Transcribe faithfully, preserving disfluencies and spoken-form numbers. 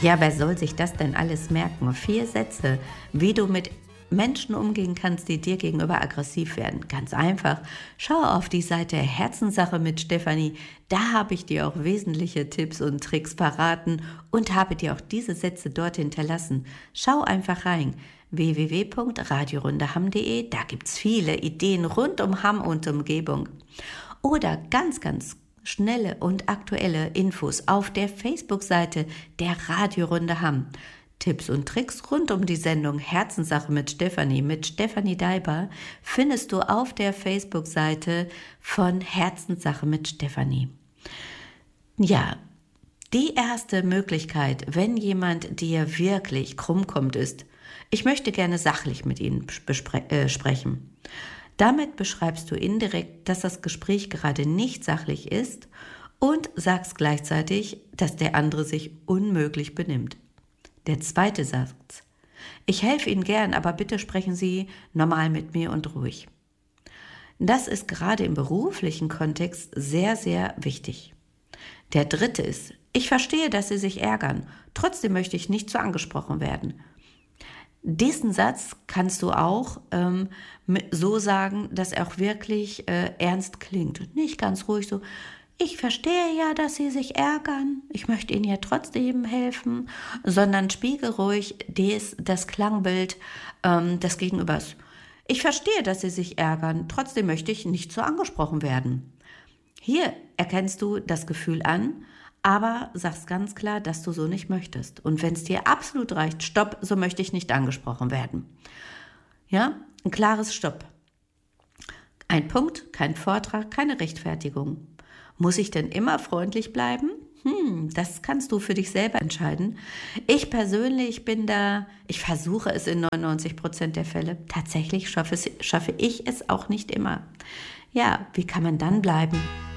Ja, wer soll sich das denn alles merken? Vier Sätze, wie du mit Menschen umgehen kannst, die dir gegenüber aggressiv werden. Ganz einfach. Schau auf die Seite Herzenssache mit Stefanie. Da habe ich dir auch wesentliche Tipps und Tricks verraten und habe dir auch diese Sätze dort hinterlassen. Schau einfach rein. w w w punkt radiorundehamm punkt de. Da gibt's viele Ideen rund um Hamm und Umgebung. Oder ganz, ganz schnelle und aktuelle Infos auf der Facebook-Seite der Radiorunde Hamm. Tipps und Tricks rund um die Sendung Herzenssache mit Stefanie, mit Stefanie Deiber, findest du auf der Facebook-Seite von Herzenssache mit Stefanie. Ja, die erste Möglichkeit, wenn jemand dir wirklich krumm kommt, ist, ich möchte gerne sachlich mit Ihnen bespre- äh, sprechen. Damit beschreibst du indirekt, dass das Gespräch gerade nicht sachlich ist und sagst gleichzeitig, dass der andere sich unmöglich benimmt. Der zweite Satz. Ich helfe Ihnen gern, aber bitte sprechen Sie normal mit mir und ruhig. Das ist gerade im beruflichen Kontext sehr, sehr wichtig. Der dritte ist, ich verstehe, dass Sie sich ärgern, trotzdem möchte ich nicht so angesprochen werden. Diesen Satz kannst du auch ähm, so sagen, dass er auch wirklich äh, ernst klingt. Nicht ganz ruhig so, ich verstehe ja, dass Sie sich ärgern, ich möchte Ihnen ja trotzdem helfen, sondern spiegelruhig des, das Klangbild ähm, des Gegenübers. Ich verstehe, dass Sie sich ärgern, trotzdem möchte ich nicht so angesprochen werden. Hier erkennst du das Gefühl an, aber sagst ganz klar, dass du so nicht möchtest. Und wenn es dir absolut reicht, stopp, so möchte ich nicht angesprochen werden. Ja, ein klares Stopp. Ein Punkt, kein Vortrag, keine Rechtfertigung. Muss ich denn immer freundlich bleiben? Hm, das kannst du für dich selber entscheiden. Ich persönlich bin da, ich versuche es in neunundneunzig Prozent der Fälle. Tatsächlich schaffe, es, schaffe ich es auch nicht immer. Ja, wie kann man dann bleiben?